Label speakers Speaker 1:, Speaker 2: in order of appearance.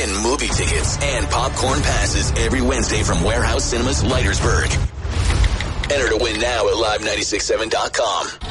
Speaker 1: and movie tickets and popcorn passes every Wednesday from Warehouse Cinemas, Leitersburg. Enter to win now at live967.com.